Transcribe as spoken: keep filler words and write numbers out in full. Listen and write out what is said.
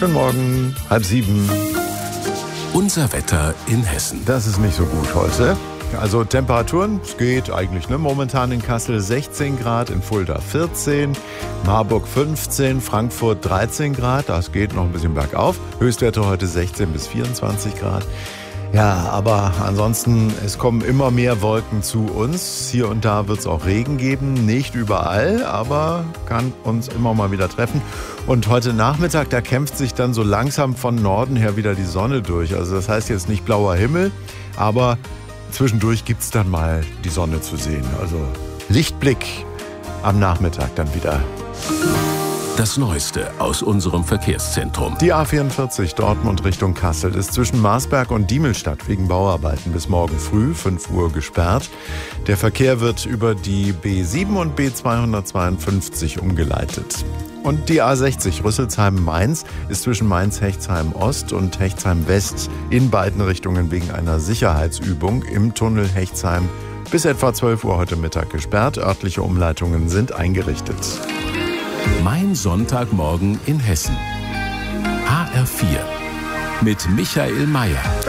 Guten Morgen, halb sieben. Unser Wetter in Hessen. Das ist nicht so gut heute. Also Temperaturen, es geht eigentlich, ne? Momentan in Kassel sechzehn Grad, in Fulda vierzehn, Marburg fünfzehn, Frankfurt dreizehn Grad, das geht noch ein bisschen bergauf. Höchstwerte heute sechzehn bis vierundzwanzig Grad. Ja, aber ansonsten, es kommen immer mehr Wolken zu uns. Hier und da wird es auch Regen geben, nicht überall, aber kann uns immer mal wieder treffen. Und heute Nachmittag, da kämpft sich dann so langsam von Norden her wieder die Sonne durch. Also das heißt jetzt nicht blauer Himmel, aber zwischendurch gibt es dann mal die Sonne zu sehen. Also Lichtblick am Nachmittag dann wieder. Das Neueste aus unserem Verkehrszentrum. Die A vierundvierzig Dortmund Richtung Kassel ist zwischen Marsberg und Diemelstadt wegen Bauarbeiten bis morgen früh, fünf Uhr, gesperrt. Der Verkehr wird über die B sieben und B zweihundertzweiundfünfzig umgeleitet. Und die A sechzig Rüsselsheim-Mainz ist zwischen Mainz-Hechtsheim-Ost und Hechtsheim-West in beiden Richtungen wegen einer Sicherheitsübung im Tunnel Hechtsheim bis etwa zwölf Uhr heute Mittag gesperrt. Örtliche Umleitungen sind eingerichtet. Mein Sonntagmorgen in Hessen. H R vier mit Michael Mayer.